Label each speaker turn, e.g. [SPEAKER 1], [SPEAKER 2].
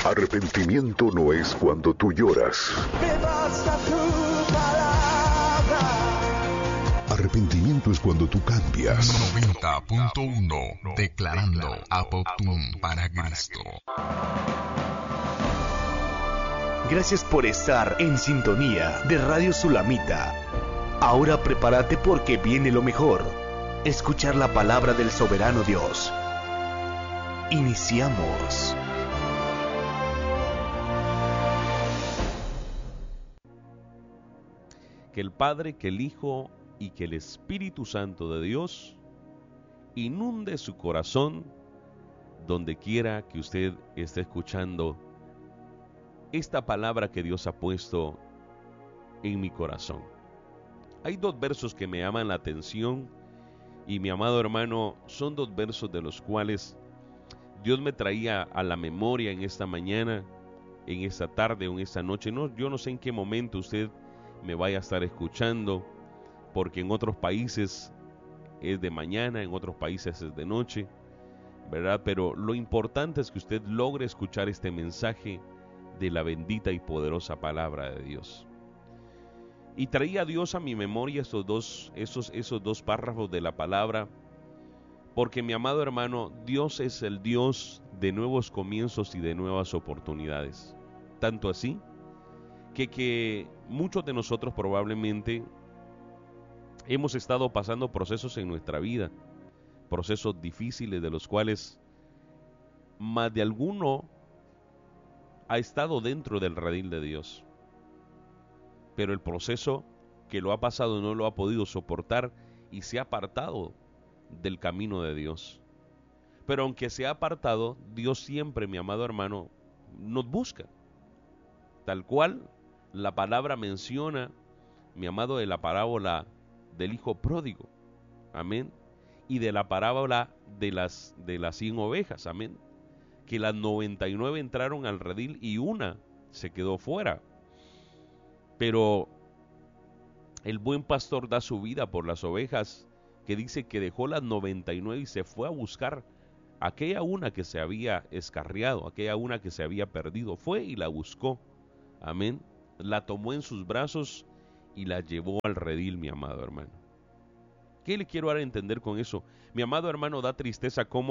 [SPEAKER 1] Arrepentimiento no es cuando tú lloras.
[SPEAKER 2] Me basta tu palabra.
[SPEAKER 1] Arrepentimiento es cuando tú cambias.
[SPEAKER 3] 90.1 Declarando Apoptum para Cristo.
[SPEAKER 4] Gracias por estar en sintonía de Radio Sulamita. Ahora prepárate porque viene lo mejor. Escuchar la palabra del soberano Dios. Iniciamos.
[SPEAKER 5] Que el Padre, que el Hijo y que el Espíritu Santo de Dios inunde su corazón donde quiera que usted esté escuchando esta palabra que Dios ha puesto en mi corazón. Hay dos versos que me llaman la atención y, mi amado hermano, son dos versos de los cuales Dios me traía a la memoria en esta mañana, en esta tarde o en esta noche. Yo no sé en qué momento usted me vaya a estar escuchando, porque en otros países es de mañana, en otros países es de noche, ¿verdad? Pero lo importante es que usted logre escuchar este mensaje de la bendita y poderosa palabra de Dios. Y traía Dios a mi memoria esos dos párrafos de la palabra, porque, mi amado hermano, Dios es el Dios de nuevos comienzos y de nuevas oportunidades. Tanto así que muchos de nosotros probablemente hemos estado pasando procesos en nuestra vida, procesos difíciles de los cuales más de alguno ha estado dentro del redil de Dios, pero el proceso que lo ha pasado no lo ha podido soportar y se ha apartado del camino de Dios. Pero aunque se ha apartado, Dios siempre, mi amado hermano, nos busca, tal cual la palabra menciona, mi amado, de la parábola del hijo pródigo, amén, y de la parábola de las 100 ovejas, amén, que las 99 entraron al redil y una se quedó fuera. Pero el buen pastor da su vida por las ovejas, que dice que dejó las 99 y se fue a buscar aquella una que se había escarriado, aquella una que se había perdido. Fue y la buscó, amén, la tomó en sus brazos y la llevó al redil, mi amado hermano. ¿Qué le quiero dar a entender con eso? Mi amado hermano, da tristeza cómo